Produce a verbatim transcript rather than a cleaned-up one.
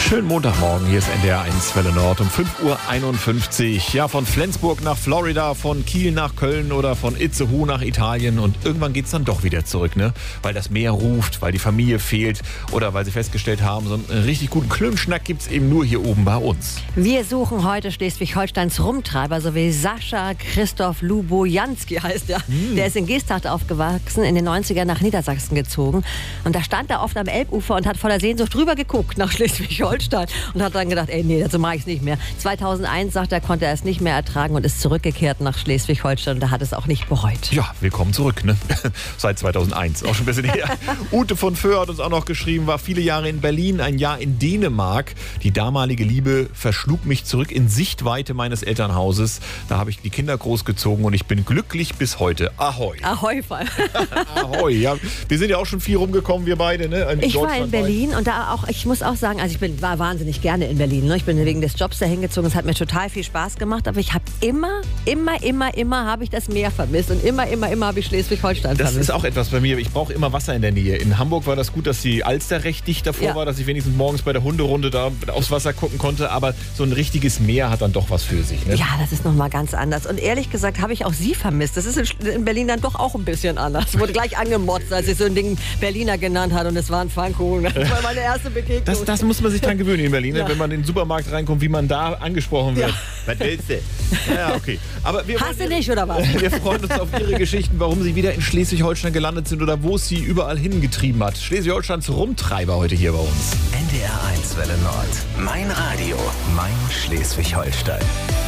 Schönen Montagmorgen, hier ist N D R eins Welle Nord um fünf Uhr einundfünfzig. Ja, von Flensburg nach Florida, von Kiel nach Köln oder von Itzehoe nach Italien. Und irgendwann geht's dann doch wieder zurück, ne? Weil das Meer ruft, weil die Familie fehlt oder weil sie festgestellt haben, so einen richtig guten Klönschnack gibt's eben nur hier oben bei uns. Wir suchen heute Schleswig-Holsteins Rumtreiber, so wie Sascha Christoph Lubojanski heißt er. Hm. Der ist in Geesthacht aufgewachsen, in den neunzigern nach Niedersachsen gezogen. Und da stand er oft am Elbufer und hat voller Sehnsucht drüber geguckt nach Schleswig-Holstein. Und hat dann gedacht, ey, nee, dazu mache ich es nicht mehr. zweitausendeins, sagt er, konnte er es nicht mehr ertragen und ist zurückgekehrt nach Schleswig-Holstein. Und da hat es auch nicht bereut. Ja, willkommen zurück, ne? Seit zweitausendeins, auch schon ein bisschen her. Ute von Föhr hat uns auch noch geschrieben, war viele Jahre in Berlin, ein Jahr in Dänemark. Die damalige Liebe verschlug mich zurück in Sichtweite meines Elternhauses. Da habe ich die Kinder großgezogen und ich bin glücklich bis heute. Ahoi. Ahoi, voll. Ahoi, ja. Wir sind ja auch schon viel rumgekommen, wir beide, ne? In ich war in Berlin und da auch, ich muss auch sagen, also ich bin war wahnsinnig gerne in Berlin. Ne? Ich bin wegen des Jobs dahin gezogen. Es hat mir total viel Spaß gemacht. Aber ich habe immer, immer, immer, immer habe ich das Meer vermisst. Und immer, immer, immer habe ich Schleswig-Holstein vermisst. Das ist auch etwas bei mir. Ich brauche immer Wasser in der Nähe. In Hamburg war das gut, dass die Alster recht dicht davor ja. war, dass ich wenigstens morgens bei der Hunderunde da aufs Wasser gucken konnte. Aber so ein richtiges Meer hat dann doch was für sich. Ne? Ja, das ist nochmal ganz anders. Und ehrlich gesagt habe ich auch Sie vermisst. Das ist in Berlin dann doch auch ein bisschen anders. Ich wurde gleich angemotzt, als ich so ein Ding Berliner genannt hat. Und es war ein Pfannkuchen. Das war meine erste Begegnung. Das, das muss man sich dran gewöhnen in Berlin, ja. wenn man in den Supermarkt reinkommt, wie man da angesprochen wird. Ja. Was willst du? Ja, okay. Aber wir Hast du nicht, oder was? Wir freuen uns auf Ihre Geschichten, warum Sie wieder in Schleswig-Holstein gelandet sind oder wo es Sie überall hingetrieben hat. Schleswig-Holsteins Rumtreiber heute hier bei uns. N D R eins Welle Nord. Mein Radio. Mein Schleswig-Holstein.